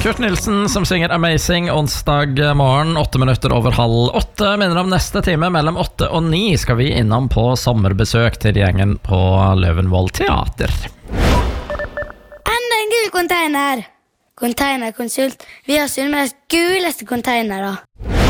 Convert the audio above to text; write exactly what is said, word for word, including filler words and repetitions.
Kurt Nilsen som synger Amazing onsdag morgen, åtte minutter over halv åtte. Minner om neste time mellom åtte og ni skal vi innom på sommerbesøk til gjengen på Løvenvoll Teater. Enda en gul container! Containerkonsult. Vi har Sunnmøres guleste containere.